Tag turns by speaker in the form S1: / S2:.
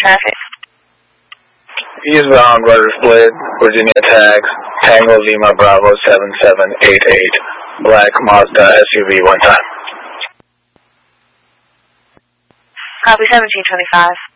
S1: traffic.
S2: Eastbound Rutgers Blade, Virginia tags, Tango Lima Bravo 7788, black Mazda SUV one time.
S1: Copy 1725.